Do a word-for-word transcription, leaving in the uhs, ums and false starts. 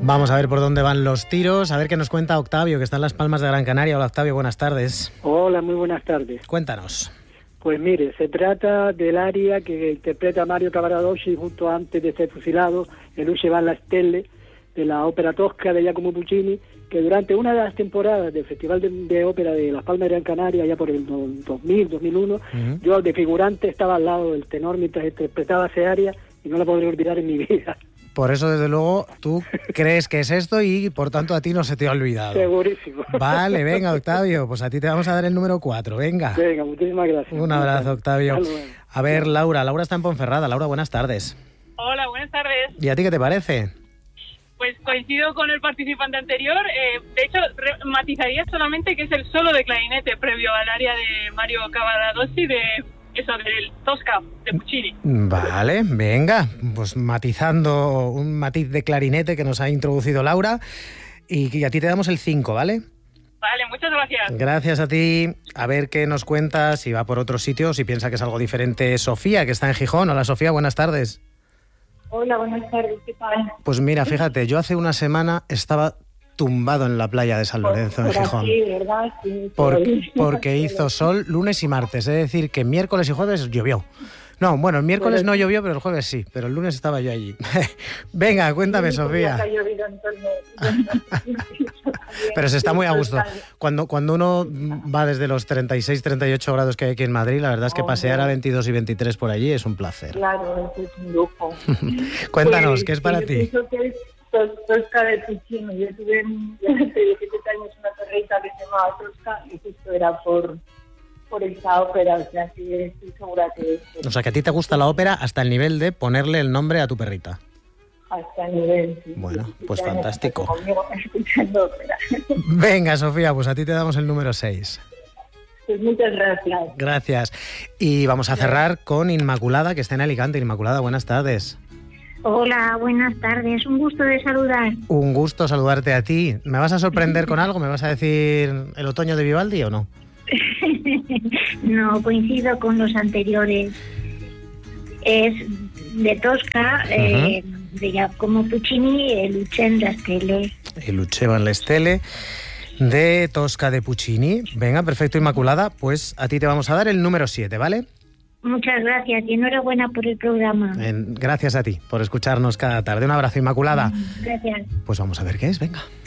Vamos a ver por dónde van los tiros, a ver qué nos cuenta Octavio, que está en Las Palmas de Gran Canaria. Hola Octavio, buenas tardes. Hola, muy buenas tardes. Cuéntanos. Pues mire, se trata del aria que interpreta Mario Cavaradossi justo antes de ser fusilado en Luce van la Stelle, de la ópera Tosca de Giacomo Puccini, que durante una de las temporadas del Festival de, de Ópera de Las Palmas de Gran Canaria, ya por el dos mil, dos mil uno, uh-huh. yo de figurante estaba al lado del tenor mientras interpretaba ese aria y no la podré olvidar en mi vida. Por eso, desde luego, tú crees que es esto y, por tanto, a ti no se te ha olvidado. Segurísimo. Vale, venga, Octavio, pues a ti te vamos a dar el número cuatro, venga. Venga, muchísimas gracias. Un abrazo, Octavio. A ver, Laura, Laura está en Ponferrada. Laura, buenas tardes. Hola, buenas tardes. ¿Y a ti qué te parece? Pues coincido con el participante anterior. Eh, de hecho, re- matizaría solamente que es el solo de clarinete previo al área de Mario Cavaradossi de... Eso, del Tosca, de Puccini. Vale, venga, pues matizando un matiz de clarinete que nos ha introducido Laura. Y, y a ti te damos el cinco, ¿vale? Vale, muchas gracias. Gracias a ti. A ver qué nos cuentas, si va por otro sitio, si piensa que es algo diferente. Sofía, que está en Gijón. Hola, Sofía, buenas tardes. Hola, buenas tardes, ¿qué tal? Pues mira, fíjate, yo hace una semana estaba tumbado en la playa de San Lorenzo, por, en por Gijón. Aquí, ¿verdad? Sí, Por, sí. porque hizo sol lunes y martes, es decir, que miércoles y jueves llovió. No, bueno, el miércoles bueno, no llovió, pero el jueves sí, pero el lunes estaba yo allí. Venga, cuéntame, sí, Sofía. Ha llovido en torno... Pero se está muy a gusto. Cuando, cuando uno va desde los treinta y seis, treinta y ocho grados que hay aquí en Madrid, la verdad es que pasear a veintidós y veintitrés por allí es un placer. Claro, es un lujo. Cuéntanos, pues, ¿qué es para yo ti? Pienso que es Tosca de Puccini. Yo tuve hace diecisiete años una perrita que se llamaba Tosca y justo era por... por esta ópera, o sea, sí, estoy segura que es... O sea, que a ti te gusta la ópera hasta el nivel de ponerle el nombre a tu perrita. Hasta el nivel, sí. Bueno, sí, pues sí, fantástico. Conmigo, escuchando ópera. Venga, Sofía, pues a ti te damos el número seis. Pues muchas gracias. Gracias. Y vamos a cerrar con Inmaculada, que está en Alicante. Inmaculada, buenas tardes. Hola, buenas tardes. Un gusto de saludar. Un gusto saludarte a ti. ¿Me vas a sorprender con algo? ¿Me vas a decir el otoño de Vivaldi o no? No, coincido con los anteriores. Es de Tosca, uh-huh. eh, de Giacomo Puccini, el Luce van la Stelle. El Luce van la Stelle de Tosca de Puccini. Venga, perfecto, Inmaculada. Pues a ti te vamos a dar el número siete, ¿vale? Muchas gracias y enhorabuena por el programa. En, gracias a ti por escucharnos cada tarde. Un abrazo, Inmaculada. Gracias. Pues vamos a ver qué es, venga.